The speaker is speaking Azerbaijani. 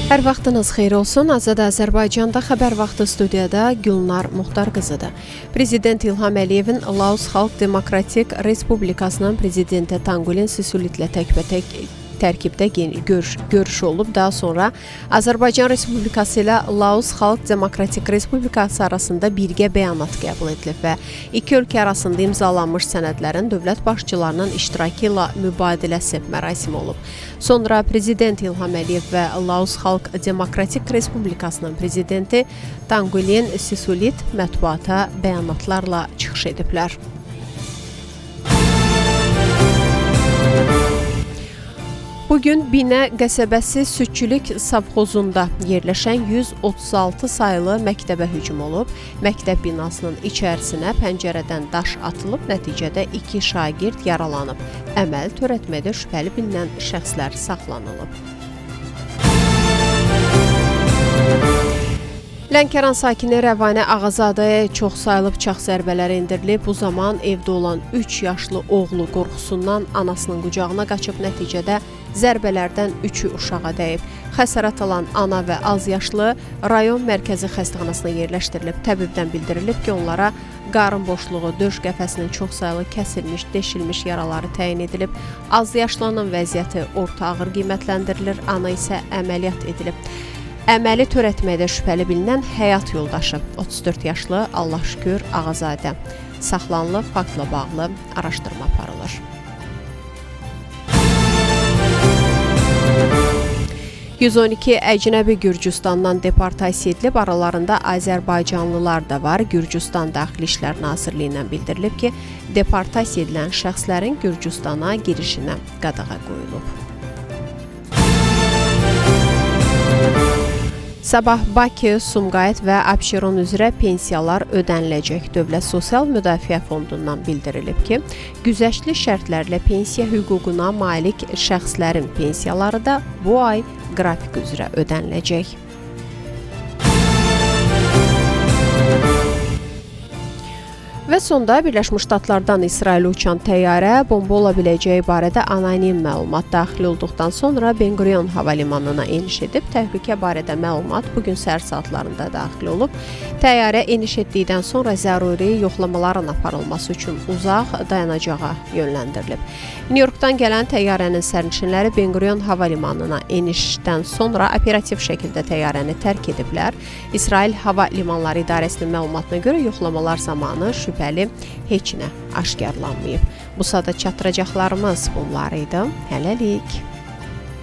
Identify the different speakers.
Speaker 1: Hər vaxtınız xeyir olsun. Azad Azərbaycanda xəbər vaxtı studiyada Gülnar Muxtar qızıdır. Prezident İlham Əliyevin Laos Xalq Demokratik Respublikasının prezidenti Tanqulin Sisulitlə təkbətək tərkibdə görüş olub. Daha sonra Azərbaycan Respublikası ilə Laos Xalq Demokratik Respublikası arasında birgə bəyanat qəbul edilib və iki ölkə arasında imzalanmış sənədlərin dövlət başçılarının iştirakı ilə mübadiləsi mərasimi olub. Sonra Prezident İlham Əliyev və Laos Xalq Demokratik Respublikasının prezidenti Tanqulin Sisulit mətbuata bəyanatlarla çıxış ediblər. Bugün Binə qəsəbəsi Südçülük Savxozunda yerləşən 136 sayılı məktəbə hücum olub. Məktəb binasının içərisinə pəncərədən daş atılıb, nəticədə 2 şagird yaralanıb. Əməl törətmədə şübhəli bilinən şəxslər saxlanılıb. Lənkəran sakini Rəvanə Ağazadəyə çoxsaylı bıçaq zərbələri endirilib. Bu zaman evdə olan 3 yaşlı oğlu qorxusundan anasının qucağına qaçıb, nəticədə zərbələrdən 3-ü uşağa dəyib. Xəsarət alan ana və az yaşlı rayon mərkəzi xəstəxanasına yerləşdirilib. Təbibdən bildirilib ki, onlara qarın boşluğu, döş qəfəsinin çoxsaylı kəsilmiş, deşilmiş yaraları təyin edilib. Az yaşlının vəziyyəti orta ağır qiymətləndirilir, ana isə əməliyyat edilib. Əməli törətməkdə şübhəli bilinən həyat yoldaşı 34 yaşlı Allah şükür Ağazadə saxlanılıb, faktla bağlı araşdırma aparılır. %112 əcnəbi Gürcüstandan deportasiya edilib, aralarında Azərbaycanlılar da var. Gürcüstan Daxili İşlər Nazirliyindən bildirilib ki, deportasiya edilən şəxslərin Gürcüstana girişinə qadağa qoyulub. Sabah Bakı, Sumqayıt və Abşeron üzrə pensiyalar ödəniləcək. Dövlət Sosial Müdafiə Fondundan bildirilib ki, güzəştli şərtlərlə pensiya hüququna malik şəxslərin pensiyaları da bu ay qrafik üzrə ödəniləcək. Və sonda Birləşmiş Ştatlardan İsrailə uçan təyyarə bomba ola biləcəyi barədə anonim məlumat daxil olduqdan sonra Ben Gurion hava limanına eniş edib. Təhlükə barədə məlumat bugün səhər saatlarında daxil olub. Təyyarə eniş etdikdən sonra zəruri yoxlamaların aparılması üçün uzaq dayanacağa yönləndirilib. New Yorkdan gələn təyyarənin sərnişinləri Ben Gurion hava limanına enişdən sonra operativ şəkildə təyyarəni tərk ediblər. İsrail Hava Limanları İdarəsinin məlumatına görə yoxlamalar zamanı şübhəli heç nə aşkarlanmayıb. Bu saata çatdıracaqlarımız bunlar idi. Hələlik.